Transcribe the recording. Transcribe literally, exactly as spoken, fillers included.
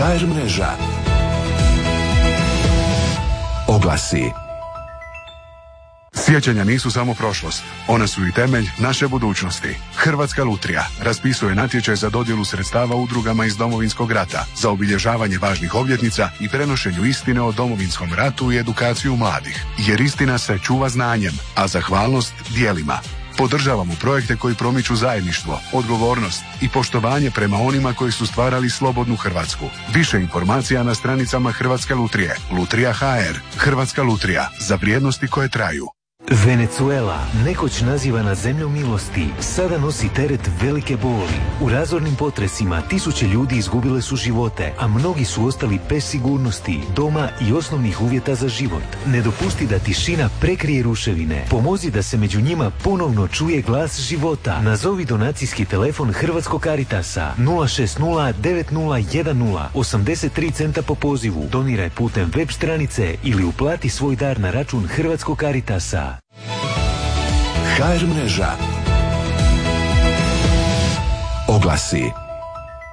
ha er mreža. Oglasi. Sjećanja nisu samo prošlost, ona su i temelj naše budućnosti. Hrvatska lutrija raspisuje natječaj za dodjelu sredstava udrugama iz Domovinskog rata za obilježavanje važnih obljetnica i prenošenju istine o Domovinskom ratu i edukaciju mladih. Jer istina se čuva znanjem, a zahvalnost djelima. Podržavamo projekte koji promiču zajedništvo, odgovornost i poštovanje prema onima koji su stvarali slobodnu Hrvatsku. Više informacija na stranicama Hrvatske lutrije. Lutrija ha er. Hrvatska lutrija. Za vrijednosti koje traju. Venezuela, nekoć nazivana zemljom milosti, sada nosi teret velike boli. U razornim potresima tisuće ljudi izgubile su živote, a mnogi su ostali bez sigurnosti, doma i osnovnih uvjeta za život. Ne dopusti da tišina prekrije ruševine. Pomozi da se među njima ponovno čuje glas života. Nazovi donacijski telefon Hrvatskog Caritasa nula šest nula devet nula jedan nula osamdeset tri centa po pozivu. Doniraj putem web stranice ili uplati svoj dar na račun Hrvatskog Caritasa. ha er mreža. Oglasi.